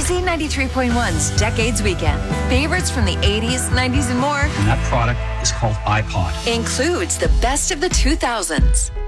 Z93.1's Decades Weekend. Favorites from the 80s, 90s, and more. And that product is called iPod. Includes the best of the 2000s.